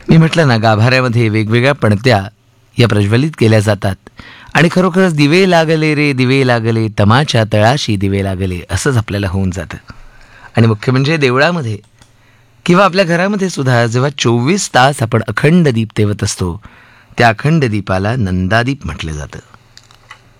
मी म्हटलं ना, गाभाऱ्यामध्ये वेगवेगळ्या पणत्या या प्रज्वलित केल्या जातात आणि खरोखरच दिवे लागले रे दिवे लागले, तमाच्या तळाशी दिवे लागले, असंच आपल्याला होऊन जातं. आणि मुख्य म्हणजे देवळामध्ये किंवा आपल्या घरामध्ये सुद्धा जेव्हा 24 तास आपण अखंड दीप तेवत असतो, त्या अखंड दीपाला नंदादीप म्हटलं जातं.